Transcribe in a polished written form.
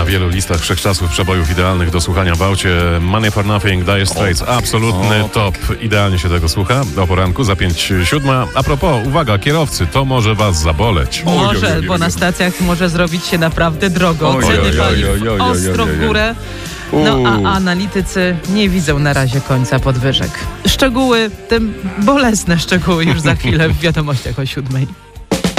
wielu listach wszechczasów przebojów idealnych do słuchania w aucie. Money for Nothing, Dire Straits, absolutny top. Idealnie się tego słucha o poranku za 5:07. A propos, uwaga, kierowcy, to może was zaboleć. Może, bo na stacjach może zrobić się naprawdę drogo. Ceny paliw ostro w górę. No a analitycy nie widzą na razie końca podwyżek. Szczegóły, te bolesne szczegóły już za chwilę w wiadomościach o 7:00.